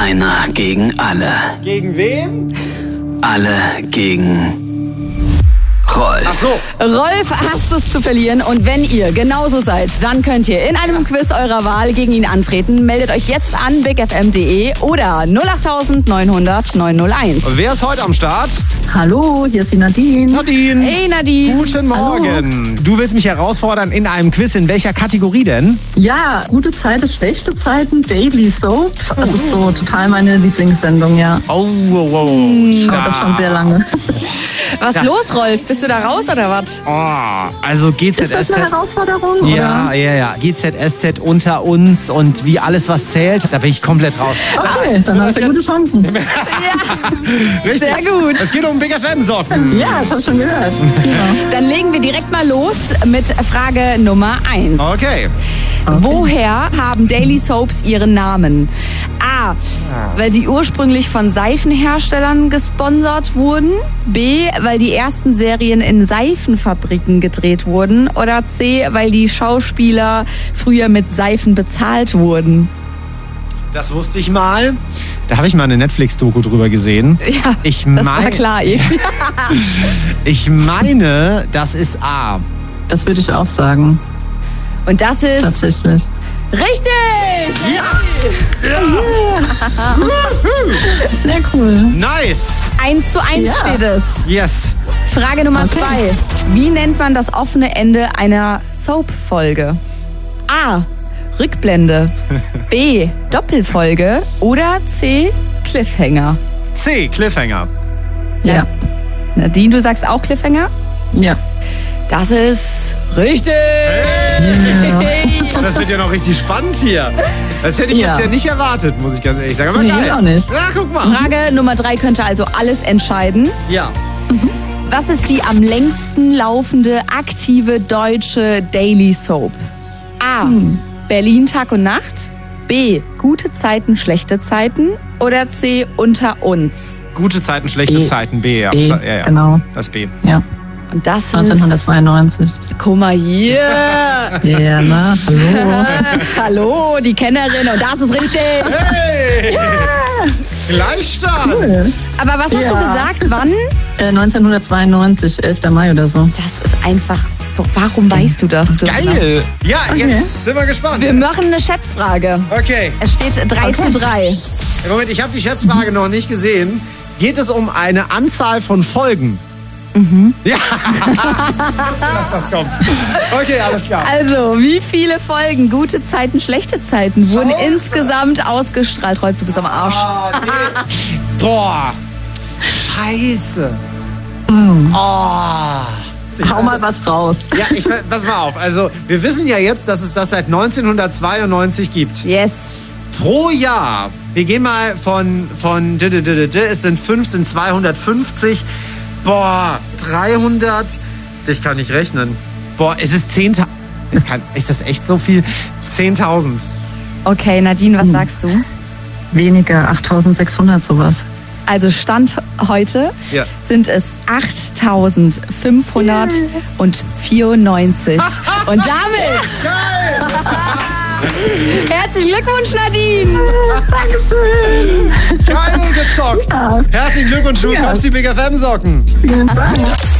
Einer gegen alle. Gegen wen? Alle gegen Rolf. Ach so. Rolf hasst es zu verlieren und wenn ihr genauso seid, dann könnt ihr in einem Quiz eurer Wahl gegen ihn antreten. Meldet euch jetzt an bigfm.de oder 08900 901. Wer ist heute am Start? Hallo, hier ist die Nadine. Nadine. Hey Nadine. Guten Morgen. Du willst mich herausfordern in einem Quiz. In welcher Kategorie denn? Ja, gute Zeiten, schlechte Zeiten, Daily Soap. Das ist so total meine Lieblingssendung, ja. Oh, Ich schaue das schon sehr lange. Was los, Rolf? Bist du da raus oder was? Also Ist das GZSZ. eine Herausforderung? Ja. GZSZ unter uns und wie alles, was zählt, da bin ich komplett raus. Okay, dann hast du gute Chancen. Richtig. Sehr gut. Es geht um Big FM-Socken. Ja, ich habe schon gehört. Genau. Dann legen wir direkt mal los mit Frage Nummer 1. Okay. Woher haben Daily Soaps ihren Namen? A. Weil sie ursprünglich von Seifenherstellern gesponsert wurden. B. Weil die ersten Serien in Seifenfabriken gedreht wurden. Oder C. Weil die Schauspieler früher mit Seifen bezahlt wurden. Das wusste ich mal. Da habe ich mal eine Netflix-Doku drüber gesehen. Ja, das war klar. Ich meine, das ist A. Das würde ich auch sagen. Und das ist Tatsächlich. richtig! Sehr cool. Nice. 1:1 Ja. steht es. Yes. Frage Nummer Okay. 2. Wie nennt man das offene Ende einer Soap-Folge? A. Rückblende. B. Doppelfolge. Oder C. Cliffhanger. C. Cliffhanger. Ja. Nadine, du sagst auch Cliffhanger? Ja. Das ist richtig! Das wird ja noch richtig spannend hier. Das hätte ich Ja. jetzt ja nicht erwartet, muss ich ganz ehrlich sagen. Aber Nee, geil. auch nicht. Ja, guck mal. Frage Nummer 3 könnte also alles entscheiden. Ja. Was ist die am längsten laufende aktive deutsche Daily Soap? A. Berlin Tag und Nacht. B. Gute Zeiten, schlechte Zeiten. Oder C. Unter uns. Gute Zeiten, schlechte B. Zeiten. B, ja. B, Ja. genau. Das B. Ja. Und das ist... 1992. Guck mal hier. Ja, na, hallo. Hallo, die Kennerin. Und das ist richtig. Hey! Gleichstand! Cool. Aber was hast Ja. du gesagt? Wann? 1992, 11. Mai oder so. Das ist einfach... Warum weißt du das? Geil! Ja, jetzt sind wir gespannt. Wir machen eine Schätzfrage. Okay. Es steht 3:3. Moment, ich habe die Schätzfrage noch nicht gesehen. Geht es um eine Anzahl von Folgen? Ja. Das kommt. Okay, alles klar. Also, wie viele Folgen gute Zeiten, schlechte Zeiten wurden Schau. insgesamt ausgestrahlt? Rolf, du bist am Arsch. Nee. Boah. Scheiße. Hau mal was raus. Ja, pass mal auf. Also, wir wissen ja jetzt, dass es das seit 1992 gibt. Yes. Pro Jahr, wir gehen mal von es sind 250. Boah, 300. Ich kann nicht rechnen. Boah, es ist 10.000. Ist das echt so viel? 10.000. Okay, Nadine, was sagst du? Weniger, 8.600 sowas. Also Stand heute Ja. sind es 8.594. Und damit herzlichen Glückwunsch, Nadine! Dankeschön. Geil gezockt. Herzlichen Glückwunsch, du bekommst die Big FM Socken. Vielen Dank.